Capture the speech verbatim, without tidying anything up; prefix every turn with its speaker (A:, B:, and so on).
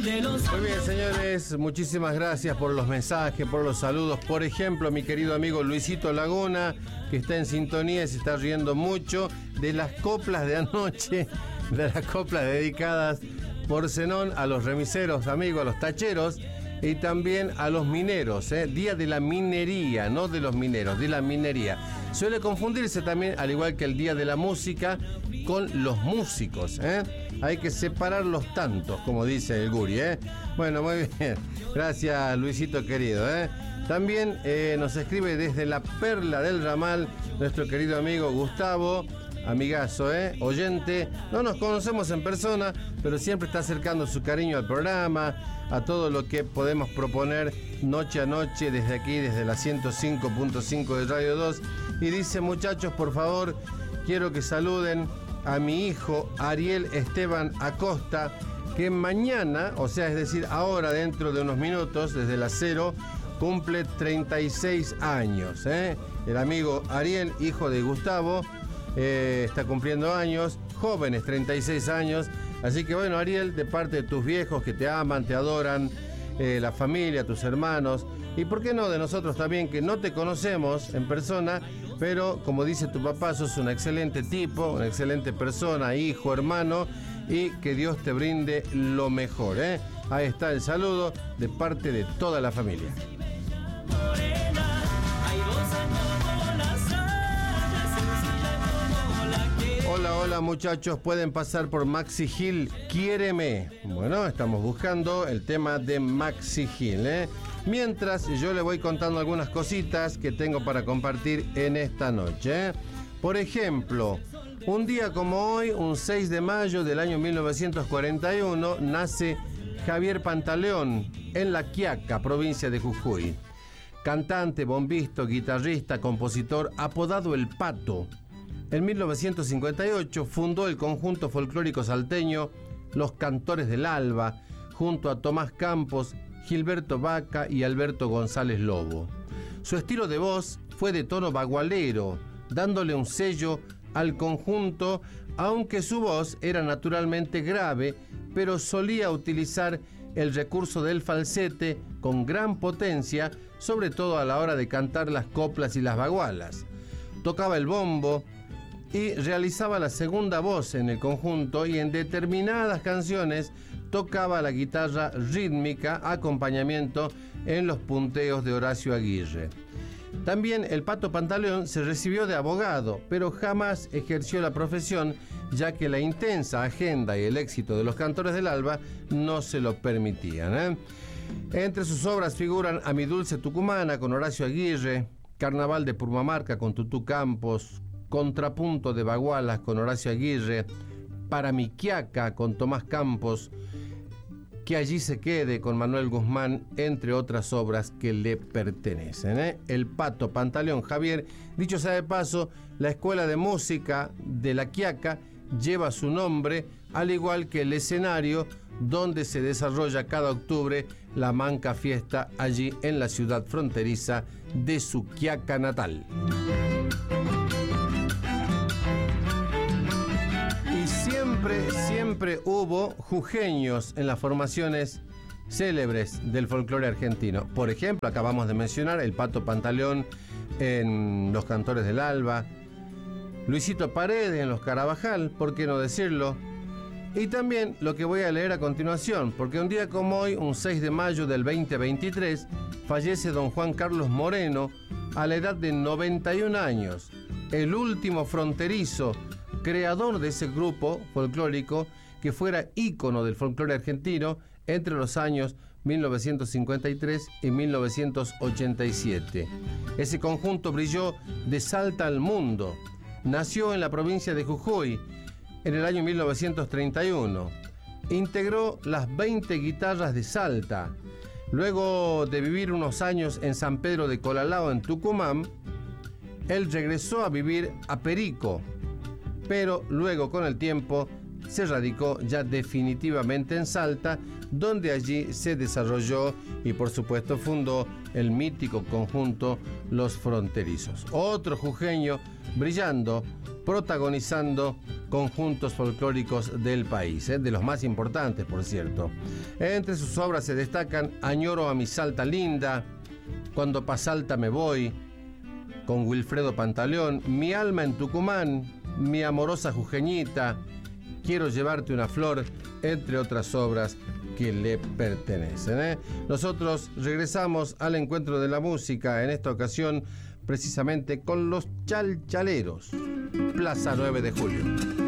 A: Muy bien, señores, muchísimas gracias por los mensajes, por los saludos. Por ejemplo, mi querido amigo Luisito Laguna, que está en sintonía y se está riendo mucho de las coplas de anoche, de las coplas dedicadas por Zenón a los remiseros, amigos, a los tacheros y también a los mineros, ¿eh? Día de la minería, no de los mineros, de la minería. Suele confundirse también, al igual que el Día de la Música, con los músicos, ¿eh? Hay que separar los tantos, como dice el Guri, ¿eh? Bueno, muy bien. Gracias, Luisito querido, ¿eh? También eh, nos escribe desde la Perla del Ramal nuestro querido amigo Gustavo, amigazo, ¿eh? Oyente. No nos conocemos en persona, pero siempre está acercando su cariño al programa, a todo lo que podemos proponer noche a noche desde aquí, desde la ciento cinco punto cinco de Radio dos. Y dice, muchachos, por favor, quiero que saluden a mi hijo Ariel Esteban Acosta, que mañana, o sea, es decir, ahora dentro de unos minutos, desde las cero, cumple treinta y seis años, ¿eh? El amigo Ariel, hijo de Gustavo, eh, está cumpliendo años, jóvenes, treinta y seis años. Así que bueno, Ariel, de parte de tus viejos que te aman, te adoran, eh, la familia, tus hermanos, y por qué no de nosotros también, que no te conocemos en persona, pero como dice tu papá, sos un excelente tipo, una excelente persona, hijo, hermano, y que Dios te brinde lo mejor, ¿eh? Ahí está el saludo de parte de toda la familia. Hola, hola muchachos, pueden pasar por Maxi Gil, Quiéreme. Bueno, estamos buscando el tema de Maxi Gil, ¿eh? Mientras yo le voy contando algunas cositas que tengo para compartir en esta noche, ¿eh? Por ejemplo, un día como hoy, un seis de mayo del año mil novecientos cuarenta y uno, nace Javier Pantaleón en La Quiaca, provincia de Jujuy. Cantante, bombista, guitarrista, compositor, apodado El Pato. En mil novecientos cincuenta y ocho fundó el conjunto folclórico salteño Los Cantores del Alba, junto a Tomás Campos, Gilberto Vaca y Alberto González Lobo. Su estilo de voz fue de tono bagualero, dándole un sello al conjunto, aunque su voz era naturalmente grave, pero solía utilizar el recurso del falsete con gran potencia, sobre todo a la hora de cantar las coplas y las bagualas. Tocaba el bombo y realizaba la segunda voz en el conjunto, y en determinadas canciones tocaba la guitarra rítmica, acompañamiento en los punteos de Horacio Aguirre. También el Pato Pantaleón se recibió de abogado, pero jamás ejerció la profesión, ya que la intensa agenda y el éxito de los Cantores del Alba no se lo permitían, ¿eh? Entre sus obras figuran A mi dulce Tucumana con Horacio Aguirre, Carnaval de Purmamarca con Tutú Campos, Contrapunto de Bagualas con Horacio Aguirre, Para mi Quiaca con Tomás Campos, Que allí se quede con Manuel Guzmán, entre otras obras que le pertenecen, ¿eh? El Pato Pantaleón Javier. Dicho sea de paso, la Escuela de Música de La Quiaca lleva su nombre, al igual que el escenario donde se desarrolla cada octubre la Manca Fiesta, allí en la ciudad fronteriza de su Quiaca natal. Siempre, siempre hubo jujeños en las formaciones célebres del folclore argentino. Por ejemplo, acabamos de mencionar el Pato Pantaleón en Los Cantores del Alba, Luisito Paredes en Los Carabajal, ¿por qué no decirlo? Y también lo que voy a leer a continuación, porque un día como hoy, un seis de mayo del veinte veintitrés, fallece don Juan Carlos Moreno a la edad de noventa y un años, el último fronterizo, creador de ese grupo folclórico que fuera ícono del folclore argentino entre los años mil novecientos cincuenta y tres y mil novecientos ochenta y siete. Ese conjunto brilló de Salta al mundo. Nació en la provincia de Jujuy en el año mil novecientos treinta y uno. Integró las veinte guitarras de Salta. Luego de vivir unos años en San Pedro de Colalao, en Tucumán, él regresó a vivir a Perico, pero luego con el tiempo se radicó ya definitivamente en Salta, donde allí se desarrolló y por supuesto fundó el mítico conjunto Los Fronterizos. Otro jujeño brillando protagonizando conjuntos folclóricos del país, ¿eh? de los más importantes, por cierto. Entre sus obras se destacan Añoro a mi Salta linda, Cuando pa' Salta me voy, con Wilfredo Pantaleón, Mi alma en Tucumán, Mi amorosa jujeñita, Quiero llevarte una flor, entre otras obras que le pertenecen, ¿eh? Nosotros regresamos al encuentro de la música, en esta ocasión precisamente con los Chalchaleros, Plaza nueve de julio.